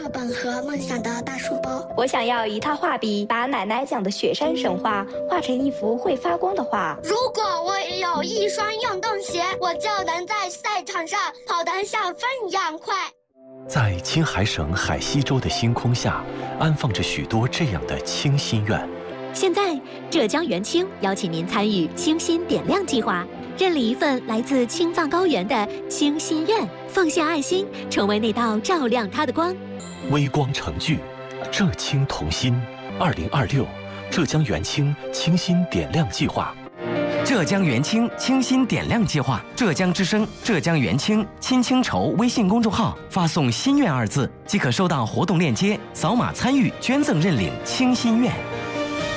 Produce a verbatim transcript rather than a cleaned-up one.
课本和梦想的大书包。 我想要一套画笔，把奶奶讲的雪山神话画成一幅会发光的画。 如果我也有一双运动鞋，我就能在赛场上跑得像风一样快。 在青海省海西州的星空下，安放着许多这样的清心愿。 现在，浙江元清邀请您参与清心点亮计划，认领一份来自青藏高原的清心愿，奉献爱心，成为那道照亮它的光。 微光成炬，浙青同心。二零二六，浙江元清清心点亮计划。 浙江元清清心点亮计划，浙江之声、浙江元清亲清筹微信公众号发送“心愿”二字，即可收到活动链接，扫码参与捐赠认领清心愿。